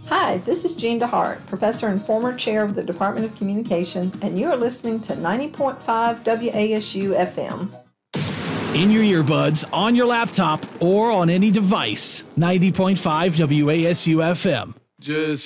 Hi, this is Jean DeHart, professor and former chair of the Department of Communication, and you are listening to 90.5 WASU FM. In your earbuds, on your laptop, or on any device, 90.5 WASU FM. Just